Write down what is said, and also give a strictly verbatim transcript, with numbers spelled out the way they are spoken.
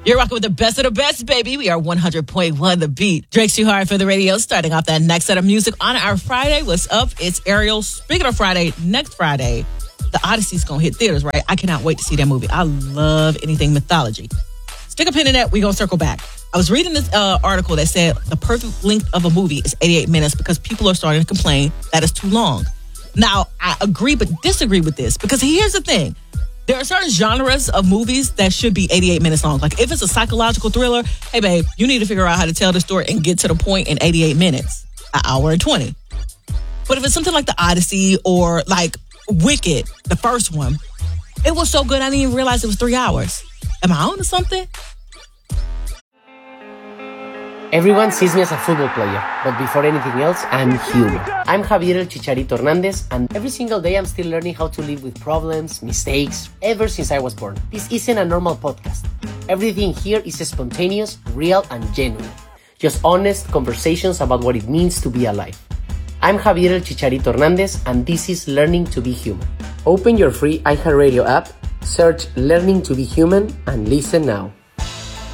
You're rocking with the best of the best, baby. We are one hundred point one The Beat. Drake's Too Hard for the Radio, starting off that next set of music on our Friday. What's up? It's Ariel. Speaking of Friday, next Friday, The Odyssey's going to hit theaters, right? I cannot wait to see that movie. I love anything mythology. Stick a pin in that. We're going to circle back. I was reading this uh, article that said the perfect length of a movie is eighty-eight minutes because people are starting to complain that it's too long. Now, I agree but disagree with this because here's the thing. There are certain genres of movies that should be eighty-eight minutes long. Like if it's a psychological thriller, hey, babe, you need to figure out how to tell the story and get to the point in eighty-eight minutes, an hour and twenty. But if it's something like The Odyssey or like Wicked, the first one, it was so good I didn't even realize it was three hours. Am I on to something? Everyone sees me as a football player, but before anything else, I'm human. I'm Javier El Chicharito Hernandez, and every single day I'm still learning how to live with problems, mistakes, ever since I was born. This isn't a normal podcast. Everything here is spontaneous, real, and genuine. Just honest conversations about what it means to be alive. I'm Javier El Chicharito Hernandez, and this is Learning to be Human. Open your free iHeartRadio app, search Learning to be Human, and listen now.